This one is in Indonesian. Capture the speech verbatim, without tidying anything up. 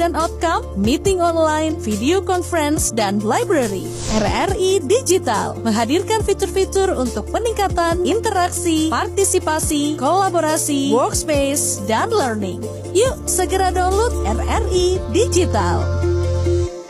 dan outcome, meeting online, video conference, dan library. R R I Digital menghadirkan fitur-fitur untuk peningkatan interaksi, partisipasi, kolaborasi, workspace, dan learning. Yuk segera download R R I Digital.